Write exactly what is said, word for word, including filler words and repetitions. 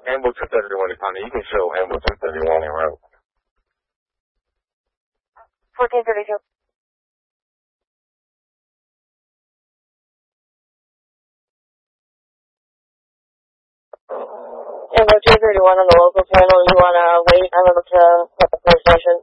Ambo two thirty-one is honey. You can show Ambo two thirty-one en route. fourteen thirty-two. Ambo two thirty-one on the local channel. You want to wait on the, to the police station?